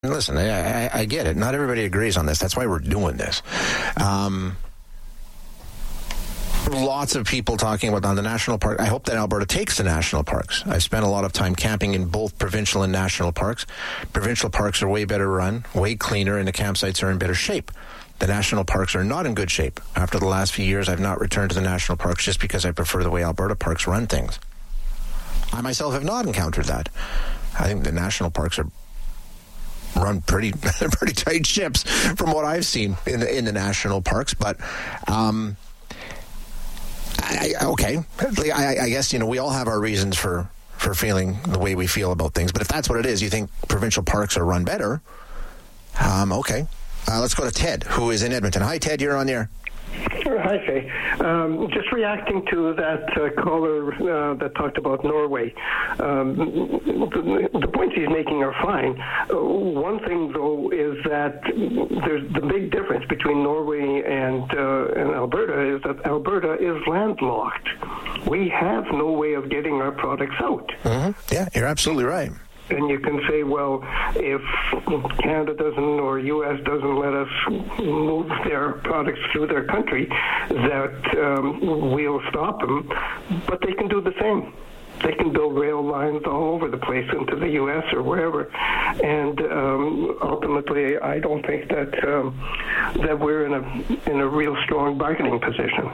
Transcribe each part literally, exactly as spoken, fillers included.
Listen, I, I, I get it. Not everybody agrees on this. That's why we're doing this. Um, lots of people talking about on the national park. I hope that Alberta takes the national parks. I've spent a lot of time camping in both provincial and national parks. Provincial parks are way better run, way cleaner, and the campsites are in better shape. The national parks are not in good shape. After the last few years, I've not returned to the national parks just because I prefer the way Alberta parks run things. I myself have not encountered that. I think the national parks are run pretty pretty tight ships from what I've seen in the, in the national parks. But, um, I, I, okay, I, I guess, you know, we all have our reasons for, for feeling the way we feel about things. But if that's what it is, you think provincial parks are run better, um, okay. Uh, let's go to Ted, who is in Edmonton. Hi, Ted, you're on the air. Hi, Faye. Um, just reacting to that uh, caller uh, that talked about Norway. Um, the, the points he's making are fine. Uh, one thing, though, is that there's the big difference between Norway and, uh, and Alberta is that Alberta is landlocked. We have no way of getting our products out. Mm-hmm. Yeah, you're absolutely right. And you can say, well, if Canada doesn't or U S doesn't let us move their products through their country, that um, we'll stop them. But they can do the same. They can build rail lines all over the place into the U S or wherever. And um, ultimately, I don't think that um, that we're in a in a real strong bargaining position.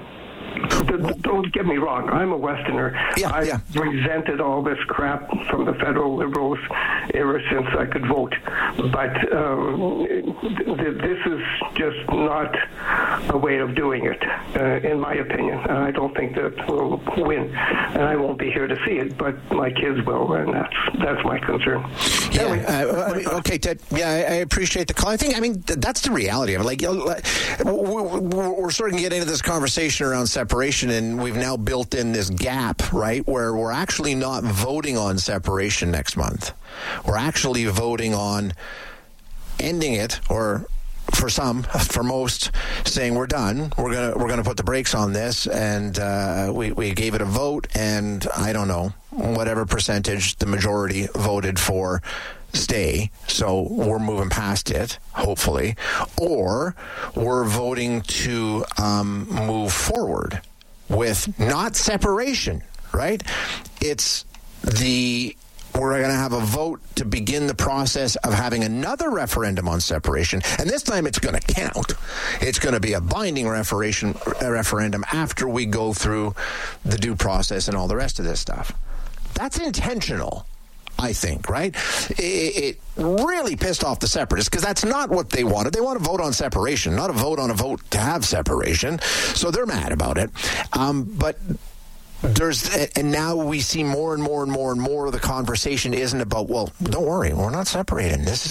Don't get me wrong. I'm a Westerner. Yeah, I've yeah. resented all this crap from the federal Liberals ever since I could vote. But um, th- this is just not a way of doing it, uh, in my opinion. I don't think that we'll win. And I won't be here to see it, but my kids will, and that's that's my concern. Yeah. Anyway, Uh, I mean, okay, Ted. Yeah, I, I appreciate the call. I think, I mean, th- that's the reality of it. Like, you know, we're, we're, we're sort of getting into this conversation around separation, and we've now built in this gap, right, where we're actually not voting on separation next month. We're actually voting on ending it, or for some, for most, saying we're done. We're gonna we're gonna put the brakes on this, and uh, we we gave it a vote, and I don't know, whatever percentage the majority voted for stay, so we're moving past it, hopefully, or we're voting to um, move forward with not separation, right? It's the we're going to have a vote to begin the process of having another referendum on separation, and this time it's going to count. It's going to be a binding referendum, a referendum after we go through the due process and all the rest of this stuff. That's intentional, I think, right? It, it really pissed off the separatists because that's not what they wanted. They want to vote on separation, not a vote on a vote to have separation. So they're mad about it. Um, but there's, and now we see more and more and more and more of the conversation isn't about, well, don't worry, we're not separating. This is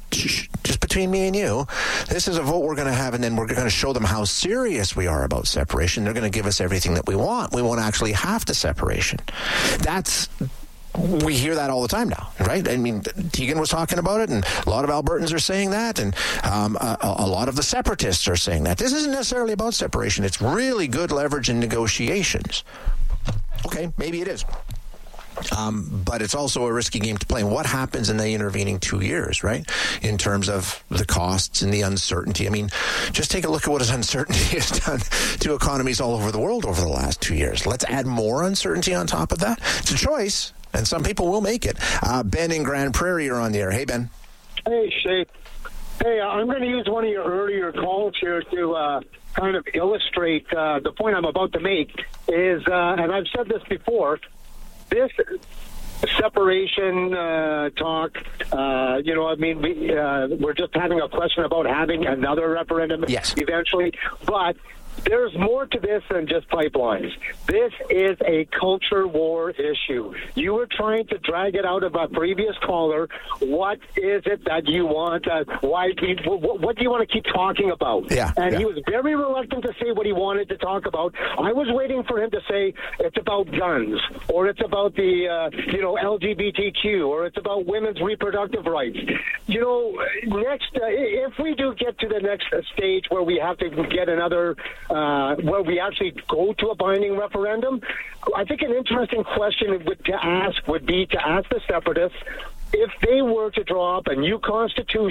just between me and you. This is a vote we're going to have, and then we're going to show them how serious we are about separation. They're going to give us everything that we want. We won't actually have the separation. That's... We hear that all the time now, right? I mean, Tegan was talking about it, and a lot of Albertans are saying that, and um, a, a lot of the separatists are saying that. This isn't necessarily about separation. It's really good leverage in negotiations. Okay, maybe it is. Um, but it's also a risky game to play. And what happens in the intervening two years, right, in terms of the costs and the uncertainty? I mean, just take a look at what this uncertainty has done to economies all over the world over the last two years. Let's add more uncertainty on top of that. It's a choice, and some people will make it. Uh, Ben in Grand Prairie, you're on the air. Hey, Ben. Hey, Shay. Hey, I'm going to use one of your earlier calls here to uh, kind of illustrate uh, the point I'm about to make is, uh, and I've said this before, this separation uh, talk, uh, you know, I mean, we, uh, we're just having a question about having another referendum yes. eventually, but there's more to this than just pipelines. This is a culture war issue. You were trying to drag it out of a previous caller. What is it that you want? Uh, why? Do you, what, what do you want to keep talking about? Yeah, and yeah. he was very reluctant to say what he wanted to talk about. I was waiting for him to say it's about guns, or it's about the uh, you know L G B T Q, or it's about women's reproductive rights. You know, next uh, if we do get to the next stage where we have to get another. Uh, where we actually go to a binding referendum, I think an interesting question would, to ask would be to ask the separatists, if they were to draw up a new constitution